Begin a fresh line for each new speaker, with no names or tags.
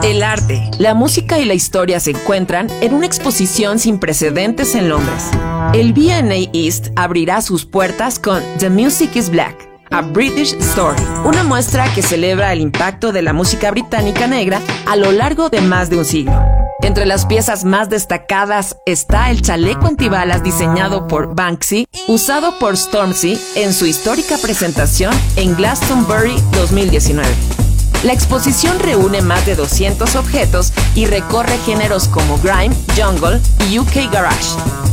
El arte, la música y la historia se encuentran en una exposición sin precedentes en Londres. El V&A East abrirá sus puertas con The Music is Black, A British Story, una muestra que celebra el impacto de la música británica negra a lo largo de más de un siglo. Entre las piezas más destacadas está el chaleco antibalas diseñado por Banksy, usado por Stormzy en su histórica presentación en Glastonbury 2019. La exposición reúne más de 200 objetos y recorre géneros como grime, jungle y UK garage.